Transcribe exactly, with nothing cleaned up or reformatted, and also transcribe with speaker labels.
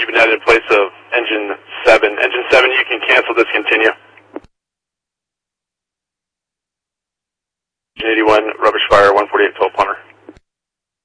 Speaker 1: you've been added in place of engine seven. Engine seven, you can cancel, discontinue. Engine eighty-one, rubbish fire, one forty-eight, twelve punter.